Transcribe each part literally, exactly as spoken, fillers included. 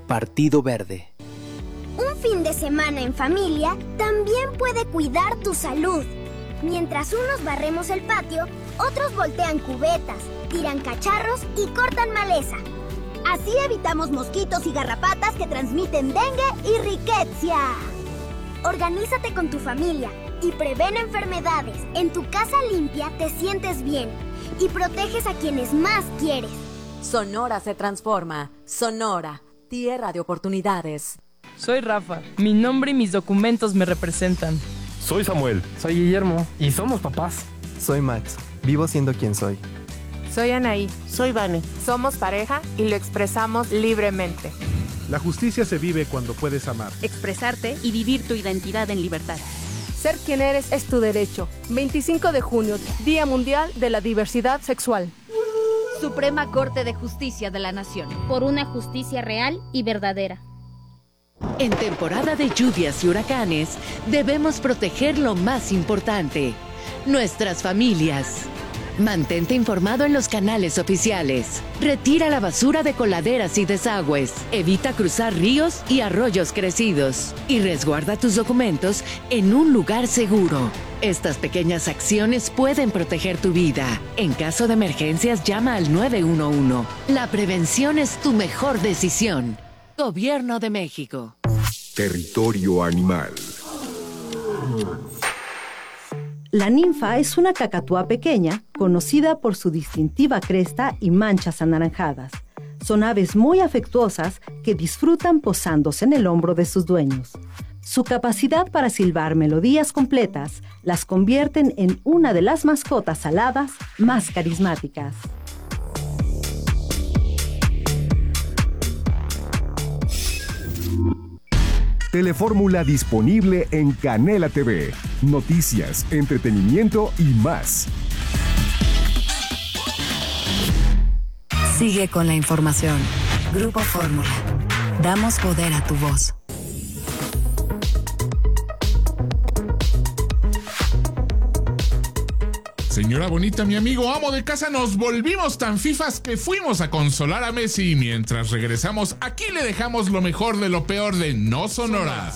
Partido Verde. Un fin de semana en familia también puede cuidar tu salud. Mientras unos barremos el patio, otros voltean cubetas, tiran cacharros y cortan maleza. Así evitamos mosquitos y garrapatas que transmiten dengue y riqueza. Organízate con tu familia y prevén enfermedades. En tu casa limpia te sientes bien y proteges a quienes más quieres. Sonora se transforma. Sonora, tierra de oportunidades. Soy Rafa. Mi nombre y mis documentos me representan. Soy Samuel. Soy Guillermo. Y somos papás. Soy Max. Vivo siendo quien soy. Soy Anaí. Soy Vane. Somos pareja y lo expresamos libremente. La justicia se vive cuando puedes amar, expresarte y vivir tu identidad en libertad. Ser quien eres es tu derecho. veinticinco de junio, Día Mundial de la Diversidad Sexual. Suprema Corte de Justicia de la Nación. Por una justicia real y verdadera. En temporada de lluvias y huracanes, debemos proteger lo más importante, nuestras familias. Mantente informado en los canales oficiales. Retira la basura de coladeras y desagües. Evita cruzar ríos y arroyos crecidos. Y resguarda tus documentos en un lugar seguro. Estas pequeñas acciones pueden proteger tu vida. En caso de emergencias, llama al nueve uno uno. La prevención es tu mejor decisión. Gobierno de México. Territorio animal. La ninfa es una cacatúa pequeña, conocida por su distintiva cresta y manchas anaranjadas. Son aves muy afectuosas que disfrutan posándose en el hombro de sus dueños. Su capacidad para silbar melodías completas las convierten en una de las mascotas aladas más carismáticas. Telefórmula disponible en Canela T V. Noticias, entretenimiento y más. Sigue con la información. Grupo Fórmula. Damos poder a tu voz. Señora bonita, mi amigo amo de casa, nos volvimos tan fifas que fuimos a consolar a Messi y mientras regresamos, aquí le dejamos lo mejor de lo peor de No Sonora.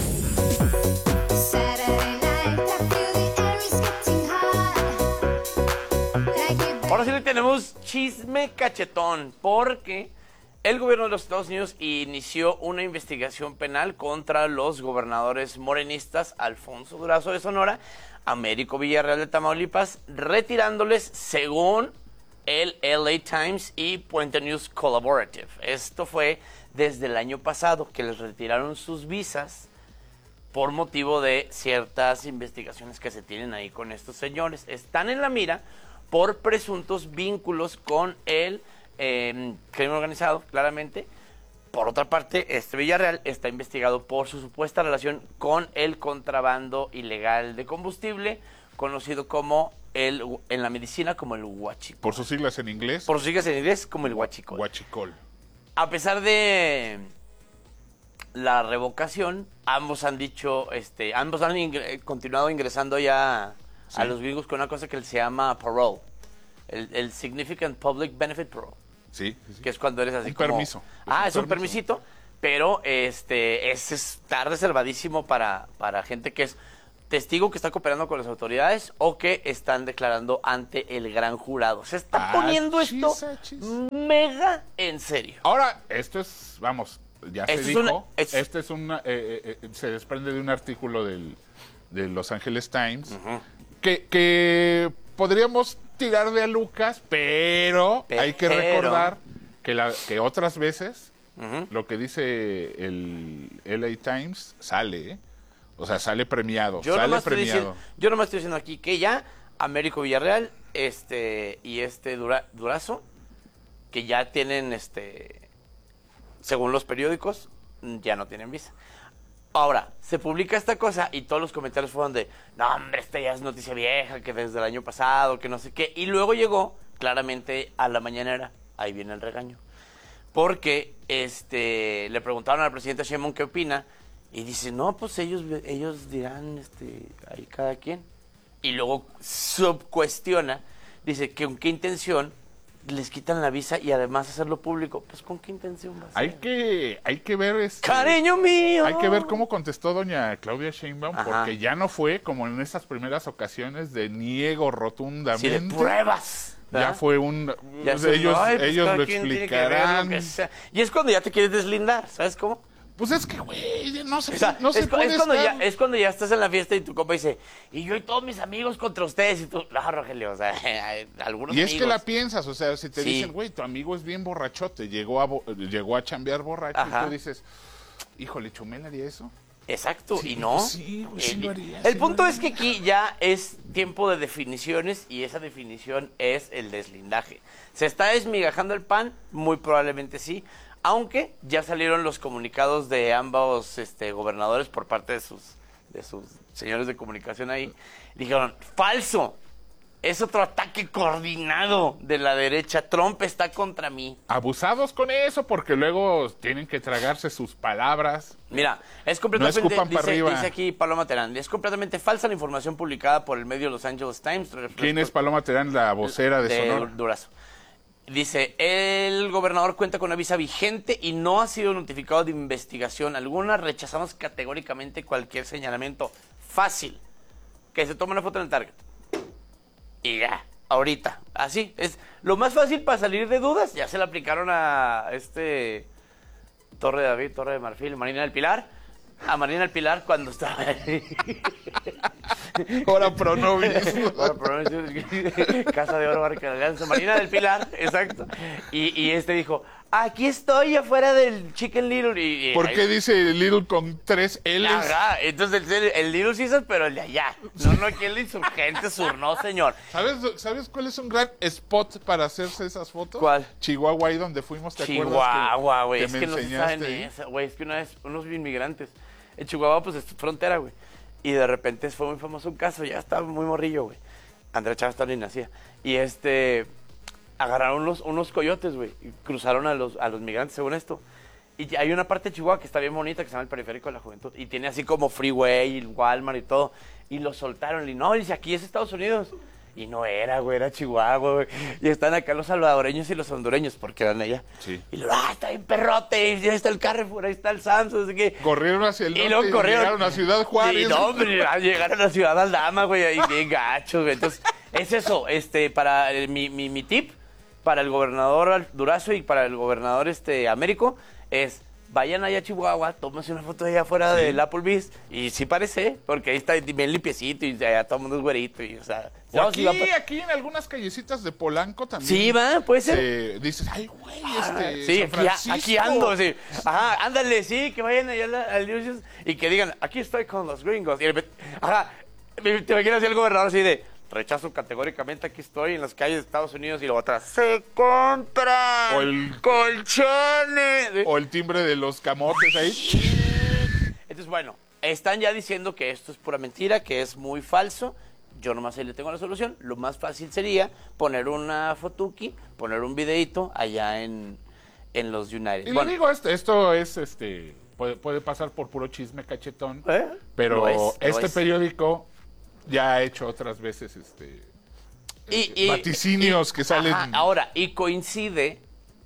Ahora sí le tenemos chisme cachetón, porque el gobierno de los Estados Unidos inició una investigación penal contra los gobernadores morenistas Alfonso Durazo de Sonora, Américo Villarreal de Tamaulipas, retirándoles, según el L A Times y Puente News Collaborative. Esto fue desde el año pasado, que les retiraron sus visas por motivo de ciertas investigaciones que se tienen ahí con estos señores. Están en la mira por presuntos vínculos con el eh, crimen organizado, claramente. Por otra parte, este Villarreal está investigado por su supuesta relación con el contrabando ilegal de combustible, conocido como el, en la medicina como el huachicol. ¿Por sus siglas en inglés? Por sus siglas en inglés como el huachicol. Huachicol. A pesar de la revocación, ambos han dicho, este, ambos han ingre- continuado ingresando ya sí. a los gringos con una cosa que se llama parole, el, el Significant Public Benefit Parole. Sí, sí, sí. Que es cuando eres así un como... permiso. Ah, es es un permisito, pero este es está reservadísimo para, para gente que es testigo que está cooperando con las autoridades o que están declarando ante el gran jurado. Se está ah, poniendo esto chis. mega en serio. Ahora, esto es, vamos, ya esto se dijo, una, es, este es una, eh, eh, se desprende de un artículo del, de Los Angeles Times, uh-huh. que, que podríamos tirar de a Lucas, pero, pero hay que recordar que, la, que otras veces uh-huh. lo que dice el L A Times sale, ¿eh? O sea, sale premiado, yo sale premiado. Diciendo, yo nomás estoy diciendo aquí que ya Américo Villarreal este y este Dura, Durazo, que ya tienen, este según los periódicos, ya no tienen visa. Ahora, se publica esta cosa y todos los comentarios fueron de, no, hombre, esta ya es noticia vieja, que desde el año pasado, que no sé qué. Y luego llegó, claramente, a la mañanera. Ahí viene el regaño. Porque este le preguntaron al presidente Sheinbaum qué opina. Y dice, no, pues ellos ellos dirán, este ahí cada quien. Y luego subcuestiona, dice que con qué intención les quitan la visa y además hacerlo público. Pues, ¿con qué intención va a ser? Hay que, hay que ver... Este, ¡Cariño mío! Hay que ver cómo contestó doña Claudia Sheinbaum, Ajá. porque ya no fue como en esas primeras ocasiones de niego rotundamente. Sí, de pruebas. Ya ¿verdad? fue un... Ya ellos son, ay, pues, ellos cada lo quien tiene que ver explicarán. lo que sea. Y es cuando ya te quieres deslindar, ¿sabes cómo? Pues es que, güey, no se, o sea, no se es, puede es, cuando estar... ya, es cuando ya estás en la fiesta y tu compa dice, y yo y todos mis amigos contra ustedes, y tú, no, Rogelio, o sea, hay algunos Y es amigos. que la piensas, o sea, si te Sí. dicen, güey, tu amigo es bien borrachote, llegó a, bo- llegó a chambear borracho, Ajá. y tú dices, híjole, ¿Chumel haría eso? Exacto, Sí, y no. pues sí, güey, sí el lo haría, el sí punto lo es que aquí ya es tiempo de definiciones y esa definición es el deslindaje. ¿Se está desmigajando el pan? Muy probablemente sí. Aunque ya salieron los comunicados de ambos este, gobernadores por parte de sus, de sus señores de comunicación ahí. Dijeron, falso, es otro ataque coordinado de la derecha. Trump está contra mí. Abusados con eso, porque luego tienen que tragarse sus palabras. Mira, es completamente, No escupan para dice, arriba. dice aquí Paloma Terán, es completamente falsa la información publicada por el medio Los Angeles Times. ¿Quién es Paloma Terán, la vocera de, de Sonora? Durazo. Dice, el gobernador cuenta con una visa vigente y no ha sido notificado de investigación alguna. Rechazamos categóricamente cualquier señalamiento. Fácil. Que se tome una foto en el Target. Y ya, ahorita. Así, es lo más fácil para salir de dudas. Ya se le aplicaron a este Torre de David, Torre de Marfil, Marina del Pilar. A Marina del Pilar cuando estaba ahí. Ahora Pronovis. Ahora Pronovis. Casa de Oro, Barca de Alianza. Marina del Pilar, exacto. Y, y este dijo, aquí estoy afuera del Chicken Little. Y, y ¿Por ahí, qué dice Little con tres L's? Ajá, entonces el, el Little Caesar, pero el de allá. No, no, aquí el insurgente sur, no, señor. ¿Sabes, ¿Sabes cuál es un gran spot para hacerse esas fotos? ¿Cuál? Chihuahua, ahí donde fuimos, ¿te Chihuahua, acuerdas? güey. que, Es me que no se enseñaste saben ahí? esa, güey. Es que una vez unos inmigrantes en Chihuahua, pues es frontera, güey. Y de repente fue muy famoso un caso, ya estaba muy morrillo, güey. Andrés Chávez también nacía. Y este, agarraron unos, unos coyotes, güey, y cruzaron a los, a los migrantes, según esto. Y hay una parte de Chihuahua que está bien bonita, que se llama el Periférico de la Juventud, y tiene así como freeway, y Walmart y todo. Y lo soltaron, y no, dice, aquí es Estados Unidos. Y no era, güey, era Chihuahua, güey. Y están acá los salvadoreños y los hondureños, porque eran allá. Sí. Y luego, ah, está bien perrote, y ahí está el Carrefour, ahí está el Samsung, así que... Corrieron hacia el Y norte luego y corrieron. llegaron a Ciudad Juárez. Y no, hombre, llegaron a Ciudad Aldama, güey, ahí bien gachos, güey. Entonces, es eso, este, para el- mi, mi, mi tip, para el gobernador Durazo y para el gobernador este Américo, es... Vayan allá a Chihuahua, tómense una foto de allá afuera Sí. del Applebee's. Y sí parece, porque ahí está bien limpiecito y allá todo el mundo es güerito. Y, o sea, O no, aquí, sí va pa- aquí en algunas callecitas de Polanco también. Sí, va, puede ser. se- dices, ay, güey, este. Sí, San aquí, Francisco. aquí ando, sí. Ajá, ándale, sí, que vayan allá al- al Lucius y que digan, aquí estoy con los gringos. Y de repente, ajá, me- te imaginas así el gobernador así de, rechazo categóricamente, aquí estoy en las calles de Estados Unidos y luego atrás, se compran O el- colchones. O el timbre de los camotes ahí. Entonces, bueno, están ya diciendo que esto es pura mentira, que es muy falso. Yo nomás ahí le tengo la solución. Lo más fácil sería poner una fotuki, poner un videito allá en, en los United. Y Bueno, le digo, esto, esto es, este, puede, puede pasar por puro chisme cachetón, ¿Eh? pero Lo es, lo este es. periódico ya ha hecho otras veces, este, y, eh, y- vaticinios y- que salen. ajá, ahora, y coincide,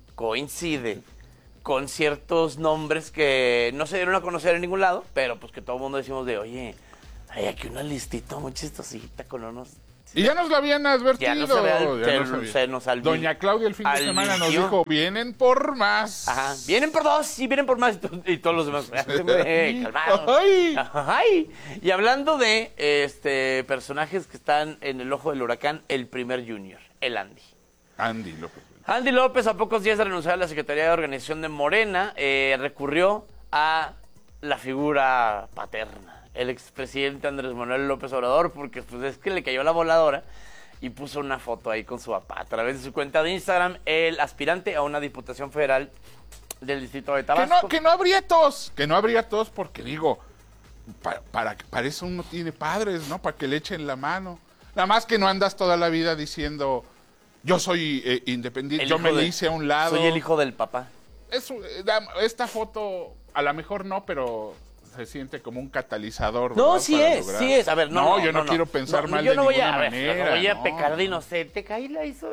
coincide con ciertos nombres que no se dieron a conocer en ningún lado, pero pues que todo el mundo decimos de, oye, hay aquí una listita muy chistosita con unos... Y ya nos lo habían advertido. Ya no se había- ya se- no sabía. se nos alvi- Doña Claudia el fin de semana nos alvivió. dijo, vienen por más. Ajá, vienen por dos y vienen por más. Y to- Y todos los demás, güey, calmado. Ay. Ay. Y hablando de este personajes que están en el ojo del huracán, el primer junior, el Andy. Andy López. Andy López, a pocos días de renunciar a la Secretaría de Organización de Morena, eh, recurrió a la figura paterna, el expresidente Andrés Manuel López Obrador, porque pues es que le cayó la voladora y puso una foto ahí con su papá. A través de su cuenta de Instagram, el aspirante a una diputación federal del distrito de Que Tabasco. no, que no habría tos, que no habría tos porque digo, para, para, para eso uno tiene padres, ¿no? Para que le echen la mano. Nada más que no andas toda la vida diciendo, yo soy eh, independiente, El yo hijo me de- le hice a un lado. Soy el hijo del papá. Es, eh, da- esta foto, a lo mejor no, pero se siente como un catalizador. No, ¿verdad? sí Para es, lograr- sí es. A ver, no, No, no yo no, no, quiero pensar No, mal yo de no voy ninguna a, a ver, manera. no voy a no. pecar de inocente. Kaila hizo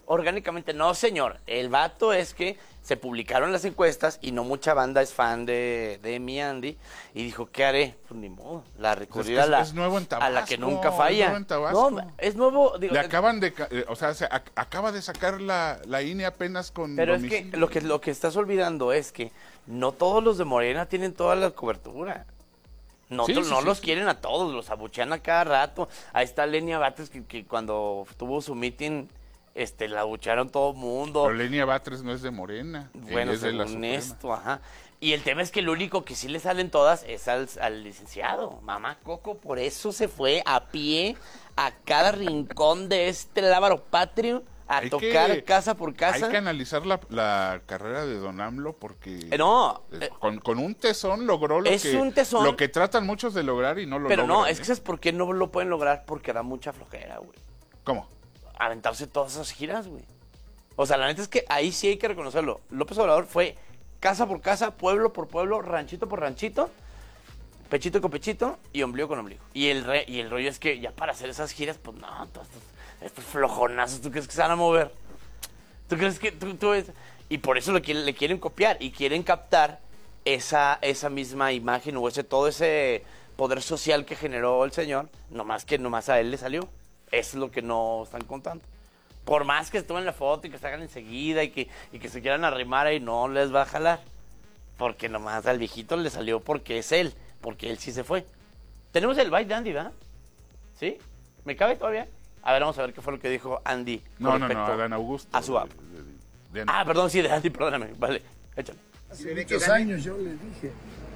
orgánicamente. No, señor. El vato es que se publicaron las encuestas y no mucha banda es fan de, de mi Andy. Y dijo, ¿qué haré? Pues ni modo. La recurrir es, a, la, es nuevo en Tabasco, a la que nunca falla. Es nuevo en Tabasco. No, es nuevo. Digo, Le acaban de, eh, o sea, se ac acaba de sacar la, la I N E apenas con Pero domicilio. es que lo, que lo que estás olvidando es que no todos los de Morena tienen toda la cobertura. No, Sí, sí, no sí, los sí. quieren a todos, los abuchean a cada rato. Ahí está Lenia Batres que, que cuando tuvo su meeting, este, la abuchearon todo el mundo. Pero Lenia Batres no es de Morena. Bueno, es de la según Suprema. esto, ajá. Y el tema es que el único que sí le salen todas es al, al licenciado. Mamá Coco, por eso se fue a pie a cada rincón de este lábaro patrio a Hay tocar que- casa por casa. Hay que analizar la, la carrera de Don AMLO porque Eh, no, eh, con, con un tesón logró lo es que un tesón. lo que tratan muchos de lograr y no lo Pero logran. no, es ¿eh? que ¿sabes por qué no lo pueden lograr? Porque da mucha flojera, güey. ¿Cómo? Aventarse todas esas giras, güey. O sea, la neta es que ahí sí hay que reconocerlo. López Obrador fue casa por casa, pueblo por pueblo, ranchito por ranchito, pechito con pechito y ombligo con ombligo. Y el, re, y el rollo es que ya para hacer esas giras, pues no, todos estos, estos flojonazos, ¿tú crees que se van a mover? ¿Tú crees que tú, tú es? Y por eso lo quieren, le quieren copiar y quieren captar esa, esa misma imagen o ese todo ese poder social que generó el señor, nomás que nomás a él le salió. Eso es lo que no están contando. Por más que estuve en la foto y que se hagan enseguida y que, y que se quieran arrimar ahí, no les va a jalar. Porque nomás al viejito le salió porque es él, porque él sí se fue. Tenemos el bite de Andy, ¿verdad? ¿Sí? ¿Me cabe todavía? A ver, vamos a ver qué fue lo que dijo Andy. No, con no, no, respecto Adán Augusto. A su app. De- de- Ah, perdón, sí, de Andy, perdóname. Vale, échale. Hace muchos años yo le dije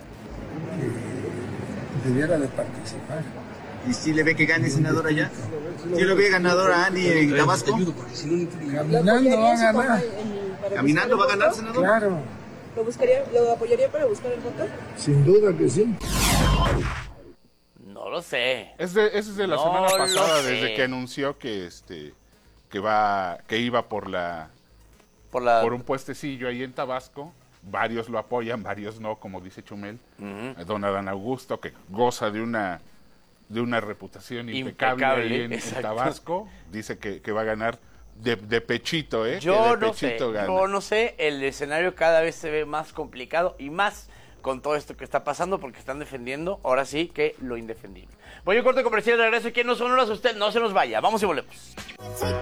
que debiera de participar. ¿Y si le ve que gane senador allá? ¿Si lo ve ganador a Andy en Tabasco? Caminando va a ganar. ¿Caminando va a ganar, senador? Claro, ¿Lo, buscaría, ¿Lo apoyaría para buscar el voto? sin duda que sí. No lo sé. Es de, es de la No semana lo pasada, sé. desde que anunció que este que va que iba por la por la por un puestecillo ahí en Tabasco. Varios lo apoyan, varios no, como dice Chumel. Uh-huh. Don Adán Augusto, que goza de una de una reputación impecable, Impecable, ahí en, en exacto. Tabasco, dice que, que va a ganar de, de pechito, ¿eh? Yo que de no sé, pechito gana. yo no sé, el escenario cada vez se ve más complicado y más con todo esto que está pasando porque están defendiendo, ahora sí, que lo indefendible. Voy a un corte comercial de regreso y que no son horas usted, no se nos vaya, vamos y volvemos.